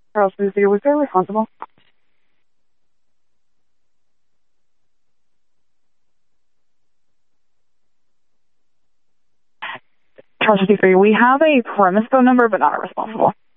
Charles Boozy, was there responsible? Charles 53, we have a premise phone number, but not a responsible.